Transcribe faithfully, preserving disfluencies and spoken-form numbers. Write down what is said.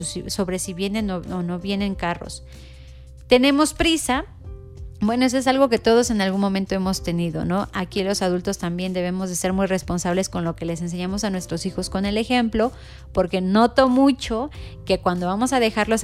sobre si vienen o no, no vienen carros. ¿Tenemos prisa? Bueno, eso es algo que todos en algún momento hemos tenido, ¿no? Aquí los adultos también debemos de ser muy responsables con lo que les enseñamos a nuestros hijos con el ejemplo, porque noto mucho que cuando vamos a dejarlos